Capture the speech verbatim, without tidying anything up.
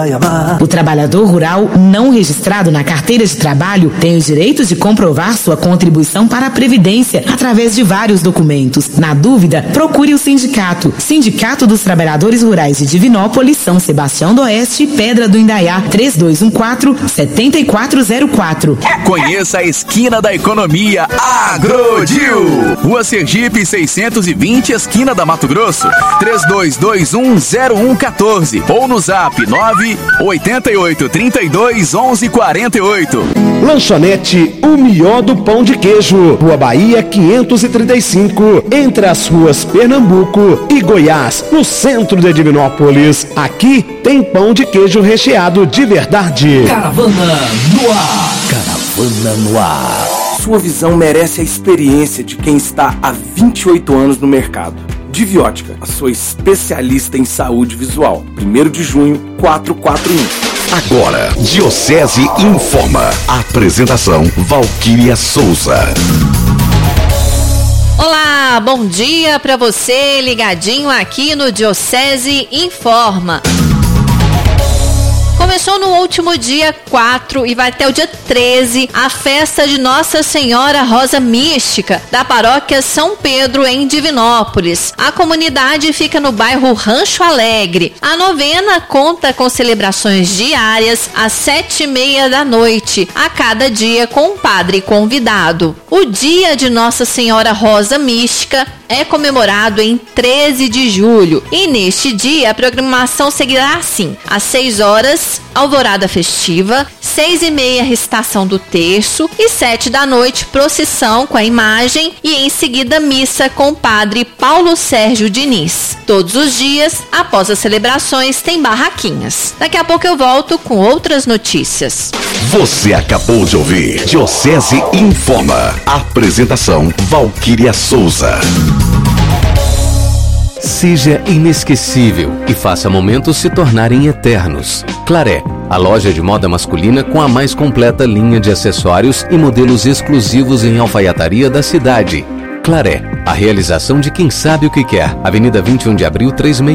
O trabalhador rural não registrado na carteira de trabalho tem o direito de comprovar sua contribuição para a Previdência através de vários documentos. Na dúvida, procure o sindicato. Sindicato dos Trabalhadores Rurais de Divinópolis, São Sebastião do Oeste, Pedra do Indaiá, três dois um quatro, sete quatro zero quatro. Conheça a esquina da economia Agrodil. Rua Sergipe seiscentos e vinte, esquina da Mato Grosso. três dois dois um zero um um quatro ou no zap nove oito oito, três dois, onze, quatro oito. Lanchonete O Mió do Pão de Queijo, Rua Bahia quinhentos e trinta e cinco, entre as ruas Pernambuco e Goiás, no centro de Divinópolis. Aqui tem pão de queijo recheado de verdade. Caravana no ar. Caravana no ar. Sua visão merece a experiência de quem está há vinte e oito anos no mercado. Diviótica, a sua especialista em saúde visual. primeiro de junho, quatrocentos e quarenta e um. Agora, Diocese informa. Apresentação Valquíria Souza. Olá, bom dia para você ligadinho aqui no Diocese Informa. Começou no último dia quatro e vai até o dia treze a festa de Nossa Senhora Rosa Mística da paróquia São Pedro em Divinópolis. A comunidade fica no bairro Rancho Alegre. A novena conta com celebrações diárias às sete e meia da noite, a cada dia com um padre convidado. O dia de Nossa Senhora Rosa Mística é comemorado em treze de julho e neste dia a programação seguirá assim: às seis horas, alvorada festiva, seis e meia recitação do terço e sete da noite procissão com a imagem e em seguida missa com o padre Paulo Sérgio Diniz. Todos os dias, após as celebrações, tem barraquinhas. Daqui a pouco eu volto com outras notícias. Você acabou de ouvir Diocese Informa. Apresentação Valquíria Souza. Seja inesquecível e faça momentos se tornarem eternos. Claré, a loja de moda masculina com a mais completa linha de acessórios e modelos exclusivos em alfaiataria da cidade. Claré, a realização de quem sabe o que quer. Avenida vinte e um de abril, trezentos e sessenta e